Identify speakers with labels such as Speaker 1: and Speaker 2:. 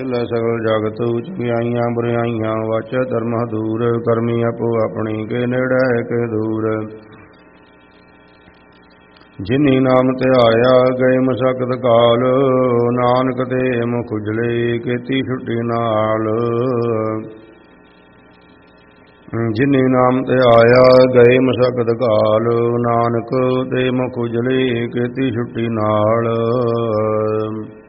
Speaker 1: ਲੈ ਸਗਲ ਜਗਤ ਉਚਿਆਈਆਂ ਬੁਰਿਆਈਆਂ ਵਾਚੈ ਧਰਮ ਦੂਰ ਕਰਮੀ ਆਪੋ ਆਪਣੀ ਕੇ ਨੇੜੇ ਕੇ ਦੂਰ ਜਿਨੀ ਨਾਮ ਧਿਆਇਆ ਗਏ ਮਸਕਤ ਕਾਲ ਨਾਨਕ ਤੇ ਮੁਖ ਉਜਲੇ ਕੀਤੀ ਛੁੱਟੀ ਨਾਲ ਜਿਨੀ ਨਾਮ ਧਿਆਇਆ ਗਏ ਮਸਕਤ ਕਾਲ ਨਾਨਕ ਤੇ ਮੁਖ ਉਜਲੇ ਕੀਤੀ ਛੁੱਟੀ ਨਾਲ